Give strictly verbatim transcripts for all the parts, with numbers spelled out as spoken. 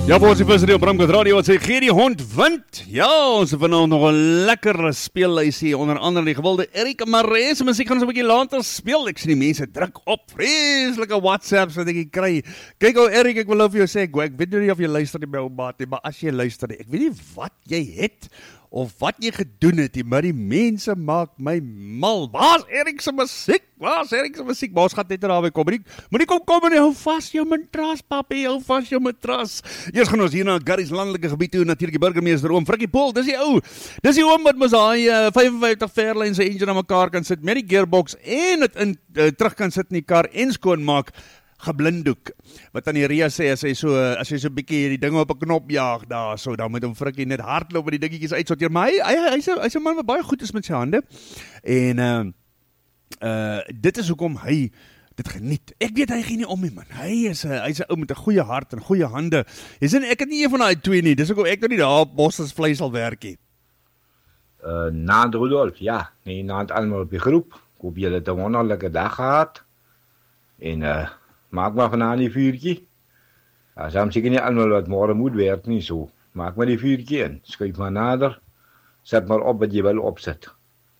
Ja, voor ons die firste deel Bramkot Radio, wat sê, gee die hond wind. Ja, ons het vanavond nog een lekker speellijsie, onder andere die gewilde Erika Marais, muziek gaan ons een bykie later speel. Ek sien die mense druk op, vreselike WhatsApps wat ek kry. Kyk ou Erik, ek wil nou vir jou sê, ek weet nie of jy luister nie by ou maat, maar as jy luister, ek weet nie wat jy het, of wat jy gedoen het, maar die mense maak my mal. Waar is Erik se muziek? Waar is Erik se muziek? Maar ons gaat net daarby kom. Moet nie kom kom en hou vast jou matras, papi, hou vast jou matras. Eers gaan ons hier na Garries landelike gebied toe, natuurlijk die burgemeester oom Frikkie Pool, dis die ou, dis die oom wat mos daai uh, vyfenvyftig Fairlane se engine aan mekaar kan sit, met die gearbox, en het in, uh, terug kan sit in die kar, en skoon maak, geblinddoek, wat aan die Ria sê, as hy so, as hy so bykie die ding op 'n knop jaag daar, so, dan moet hom Frikkie net hardloop met die dingetjies uitsorteer, maar hy, hy, hy, hy, hy is 'n man wat baie goed is met sy hande, en uh, uh, dit is hoekom hy dit geniet. Ek weet hy gee nie om nie, man, hy is 'n hy is 'n ou met 'n goeie hart en goeie hande, jy sien, ek het nie een van daai twee nie, dis hoekom ek nou nie daar op Bosses vleis sal werk nie. Uh, Naand Rudolf, ja, nee, naand allemaal op die groep, ek hoop julle het 'n wonderlike dag gehad, en uh, maak maar vanavond die vuurtjie. Ja, saam seker nie allemaal wat morgen moet werk nie, so. Maak maar die vuurtjie in, skuif maar nader, zet maar op wat jy wil opzet.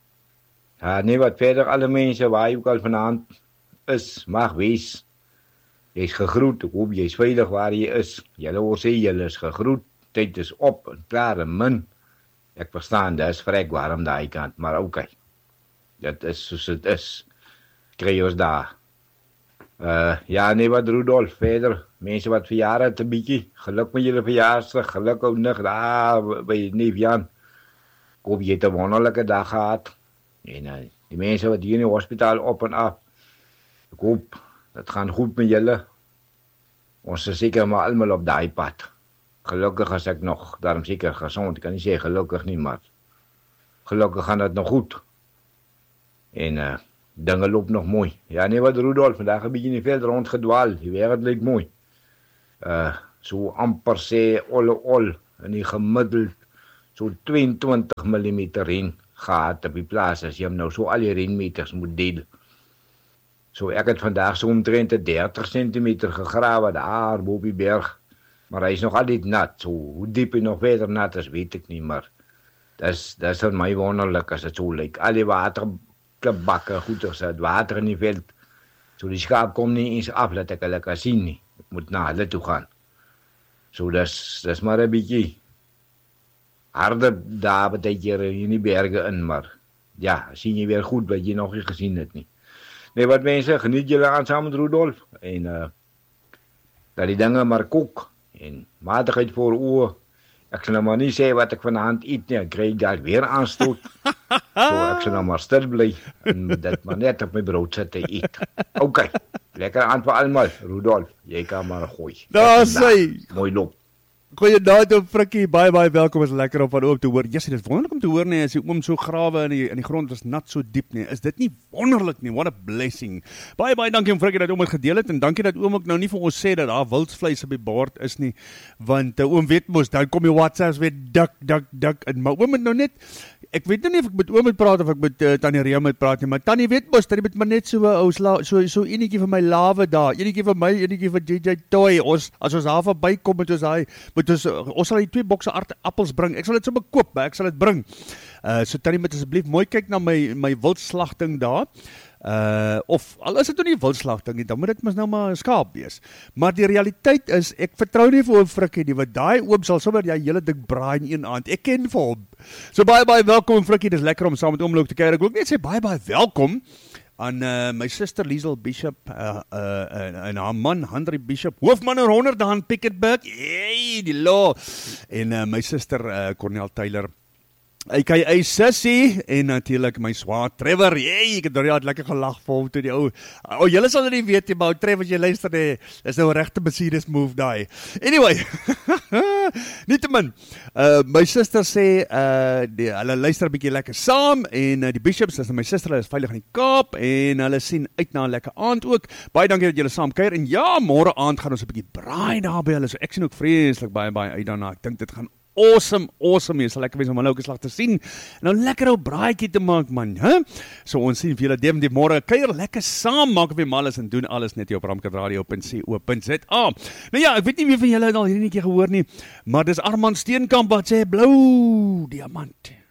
Ja, nee, wat verder alle mense waar jy ook al vanavond is, mag wees. Jy is gegroet, ek hoop jy is veilig waar jy is. Julle wil sê, julle is gegroet, tyd is op, en klaar en min. Ek verstaan, dit is vrek warm daai kant, maar oké. Okay. Dit is soos het is. Kry ons daar. Uh, ja, nee, wat Rudolf, verder, mense wat verjaar het een bykie, geluk met julle verjaarsdag, geluk ou nig, daar, by neef Jan, ek hoop jy het een wonderlijke dag gehad, en uh, die mense wat hier in die hospitaal op en af, ek hoop, dat gaan goed met julle, ons is seker maar allemaal op die pad, gelukkig as ek nog, daarom seker gezond, ek kan nie sê gelukkig nie, maar gelukkig gaan het nog goed, en uh, dinge loop nog mooi. Ja, nee, wat Rudolf, vandaag een beetje in die veld rondgedwaal. Die wereld lyk mooi. Uh, so amper sê olle ol, in die gemiddeld, so tweeëntwintig millimeter reën gehad op die plaas, as jy hem nou so al die reënmeters moet deel. So ek het vandaag so omtrent dertig centimeter gegrawe, daar boop die berg, maar hy is nog altijd nat. So, hoe diep hy nog verder nat is, weet ek nie, maar dis, dis vir my wonderlik as het so lyk. Al die water bakke, goed as het water in die veld, so die skaap kom nie eens af, dat ek hulle kan sien nie, ek moet na hulle toe gaan, so dis, dis maar een bykie, harde daar betek hier in die berge in, maar ja, sien jy weer goed, wat jy nog nie gesien het nie. Nee, wat mense, geniet julle aan saam met Rudolf, en uh, dat die dinge maar kook, en matigheid voor oor, ek sal nou maar nie sê wat ek vanavond eet nie, ek krijg daar weer aanstoot, so ek sal nou maar stil bly, en dit maar net op my brood sit te eet. Ok, lekker aan vir allemaal, Rudolf, jy kan maar gooi. Daar sê, mooi loop. Goeiedag op Frikkie, baie baie welkom, is lekker om van oom te hoor. Jessie, dit is wonderlik om te hoor nie, as die oom so grawe in die, in die grond is nat so diep nie, is dit nie wonderlik nie, what a blessing. Baie baie dankie om Frikkie dat oom het gedeel het, en dankie dat oom ook nou nie vir ons sê dat daar wildsvleis op die bord is nie, want uh, oom weet mos, dan kom die WhatsApps weer dik, dik, dik, en maar oom het nou net, ek weet nou nie of ek met oom moet praat, of ek met uh, Tannie Ria moet praat nie, maar Tannie weet mos, Tannie moet maar net so, uh, so, so enetjie vir my lawe daar, enetjie vir my, enetjie vir J J Toy, ons, as ons daar voorbij kom, met ons daar, met ons, ons sal die twee bokse appels bring, ek sal dit sommer koop, ek sal dit bring, uh, so Tannie moet asseblief mooi kyk na my, my wildslagting daar, Uh, of, al is het nou nie wildslagting nie, dan moet dit mis nou maar skaap wees. Maar die realiteit is, ek vertrou nie vir oom Frikkie nie, want die oom sal sommer die hele ding braai in een aand, ek ken vir hom. So baie baie welkom Frikkie, dit is lekker om saam met oom Loek te kyk. Ek wil ook net sê baie baie welkom aan uh, my sister Liesel Bishop, uh, uh, uh, en haar man Henry Bishop, hoofman en honderd aan Piketberg, hey, die law, en uh, my sister uh, Cornel Taylor, A K A Sissy, en natuurlijk my zwaar Trevor, jee, ek het daar lekker gelag vir hom toe die ou, o, oh, julle sal dit nie weet, maar Trevor, as jy luister, die, is nou een rechte Mercedes move daai. Anyway, nietemin, uh, my sister sê, uh, die, hulle luister 'n bietjie lekker saam, en uh, die Bishops, dis my sister, hulle is veilig in die Kaap, en hulle sien uit na 'n lekker aand ook. Baie dankie dat julle saam kuier, en ja, môre aand gaan ons 'n bietjie braai daar by hulle, so ek sien ook vreeslik baie, baie uit daarna, ek dink dit gaan awesome, awesome wees. Sal lekker wees om hulle ook 'n slag te sien. En nou lekker ou braaitjie te maak, man, hè? So ons sien vir julle definitief môre. Kuier lekker saam, maak op die malles en doen alles net hier op ramkradio punt co punt za. Nou ja, ek weet nie wie van julle het al hierdie keer gehoor nie, maar dis Armand Steenkamp wat sê blou diamant.